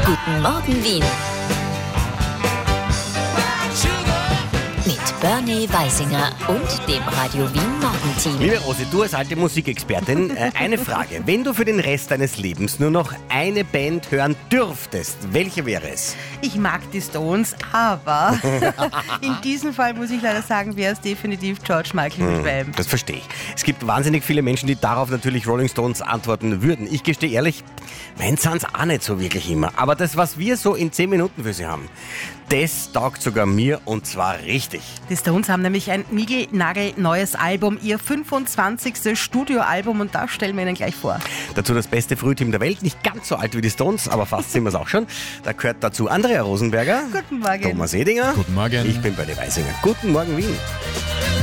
Guten Morgen Wien. Mit Bernie Weisinger und dem Radio Wien Morgenteam. Liebe Rosi, du als alte Musikexpertin, eine Frage. Wenn du für den Rest deines Lebens nur noch eine Band hören dürftest, welche wäre es? Ich mag die Stones, aber in diesem Fall muss ich leider sagen, wäre es definitiv George Michael mit Wham. Das verstehe ich. Es gibt wahnsinnig viele Menschen, die darauf natürlich Rolling Stones antworten würden. Ich gestehe ehrlich, meins sind es auch nicht so wirklich immer. Aber das, was wir so in 10 Minuten für sie haben, das taugt sogar mir und zwar richtig. Die Stones haben nämlich ein niegelnagelneues Album, ihr 25. Studioalbum, und das stellen wir Ihnen gleich vor. Dazu das beste Frühteam der Welt, nicht ganz so alt wie die Stones, aber fast sind wir es auch schon. Da gehört dazu Andrea Rosenberger, Guten Morgen. Thomas Edinger. Guten Morgen. Ich bin Bernie Weisinger. Guten Morgen Wien.